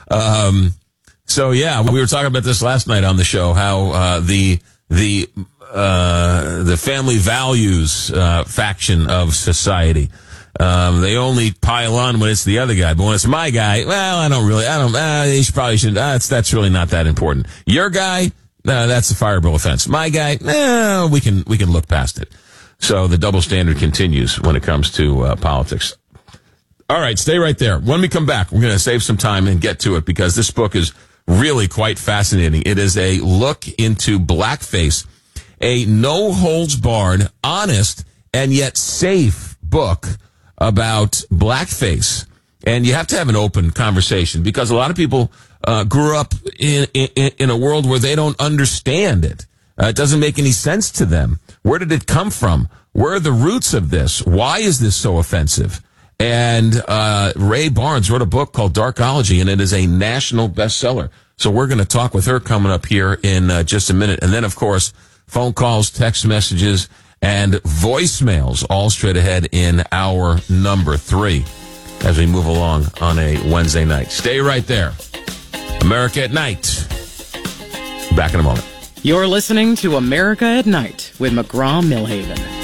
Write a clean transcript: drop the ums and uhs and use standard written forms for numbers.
So yeah, we were talking about this last night on the show, how the family values faction of society, they only pile on when it's the other guy, but when it's my guy, well, he probably shouldn't. That's really not that important. Your guy, that's a fireable offense. My guy, we can look past it. So the double standard continues when it comes to politics. All right, stay right there. When we come back, we're going to save some time and get to it because this book is really quite fascinating. It is a look into blackface, a no-holds-barred, honest, and yet safe book about blackface. And you have to have an open conversation because a lot of people grew up in a world where they don't understand it. It doesn't make any sense to them. Where did it come from? Where are the roots of this? Why is this so offensive? And Ray Barnes wrote a book called Darkology, and it is a national bestseller. So we're going to talk with her coming up here in just a minute. And then, of course, phone calls, text messages, and voicemails all straight ahead in hour number 3 as we move along on a Wednesday night. Stay right there. America at Night. Back in a moment. You're listening to America at Night with McGraw-Milhaven.